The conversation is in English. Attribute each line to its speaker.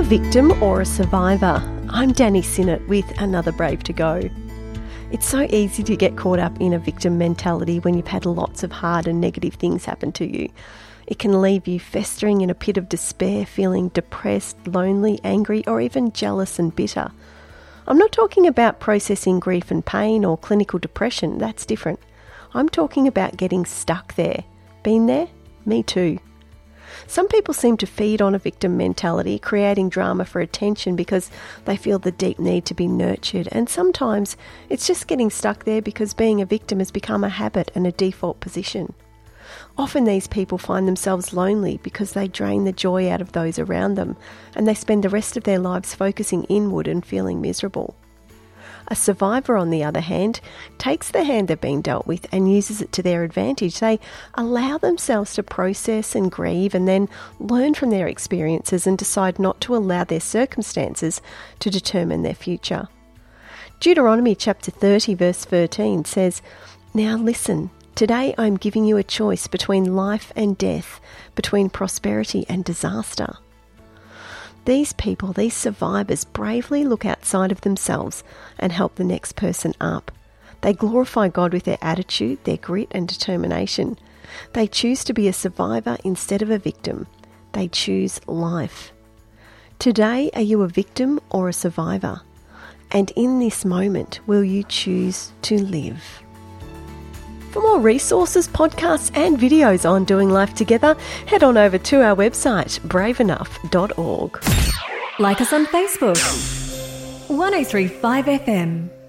Speaker 1: a victim or a survivor? I'm Danny Sinnott with another Brave to Go. It's so easy to get caught up in a victim mentality when you've had lots of hard and negative things happen to you. It can leave you festering in a pit of despair, feeling depressed, lonely, angry, or even jealous and bitter. I'm not talking about processing grief and pain or clinical depression, that's different. I'm talking about getting stuck there. Been there? Me too. Some people seem to feed on a victim mentality, creating drama for attention because they feel the deep need to be nurtured. And sometimes it's just getting stuck there because being a victim has become a habit and a default position. Often these people find themselves lonely because they drain the joy out of those around them, and they spend the rest of their lives focusing inward and feeling miserable. A survivor, on the other hand, takes the hand they've been dealt with and uses it to their advantage. They allow themselves to process and grieve and then learn from their experiences and decide not to allow their circumstances to determine their future. Deuteronomy chapter 30 verse 13 says, "Now listen, today I am giving you a choice between life and death, between prosperity and disaster." These people, these survivors, bravely look outside of themselves and help the next person up. They glorify God with their attitude, their grit and determination. They choose to be a survivor instead of a victim. They choose life. Today, are you a victim or a survivor? And in this moment, will you choose to live? For more resources, podcasts and videos on doing life together, head on over to our website, braveenough.org.
Speaker 2: Like us on Facebook. 1035 FM.